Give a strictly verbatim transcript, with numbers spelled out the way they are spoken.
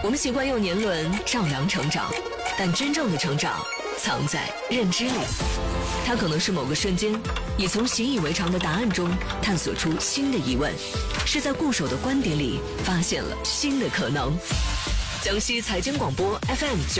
我们习惯用年轮丈量成长，但真正的成长藏在认知里。它可能是某个瞬间，你从习以为常的答案中探索出新的疑问，是在固守的观点里发现了新的可能。江西财经广播 F M